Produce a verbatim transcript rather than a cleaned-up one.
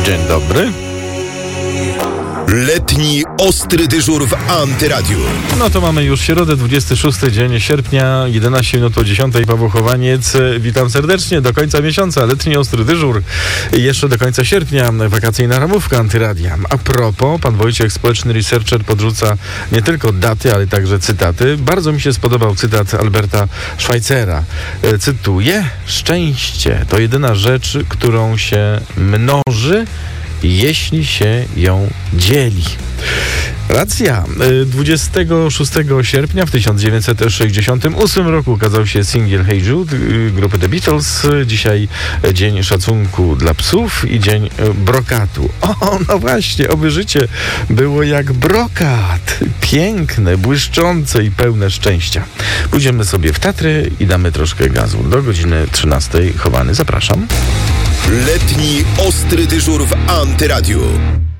Dzień dobry. Letni ostry dyżur w Antyradiu. No to mamy już środę, dwudziesty szósty dzień sierpnia, jedenaście minut po dziesiątej. Paweł Chowaniec. Witam serdecznie. Do końca miesiąca letni ostry dyżur. Jeszcze do końca sierpnia wakacyjna ramówka Antyradia. A propos, pan Wojciech, społeczny researcher, podrzuca nie tylko daty, ale także cytaty. Bardzo mi się spodobał cytat Alberta Schweitzera. Cytuję: szczęście to jedyna rzecz, którą się mnoży, jeśli się ją dzieli. Racja. dwudziestego szóstego sierpnia w tysiąc dziewięćset sześćdziesiątym ósmym roku ukazał się singiel Hey Jude grupy The Beatles. Dzisiaj dzień szacunku dla psów i dzień brokatu. O, no właśnie, oby życie było jak brokat. Piękne, błyszczące i pełne szczęścia. Pójdziemy sobie w Tatry i damy troszkę gazu. Do godziny trzynastej. Chowany, zapraszam. Letni ostry dyżur w Antyradiu.